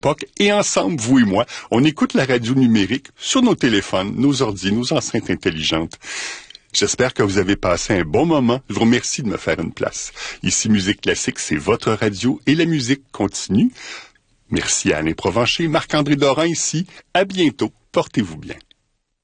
époque, et ensemble, vous et moi, on écoute la radio numérique sur nos téléphones, nos ordi, nos enceintes intelligentes. J'espère que vous avez passé un bon moment. Je vous remercie de me faire une place. Ici, Musique Classique, c'est votre radio et la musique continue. Merci à Alain Provencher, Marc-André Dorin ici. À bientôt. Portez-vous bien.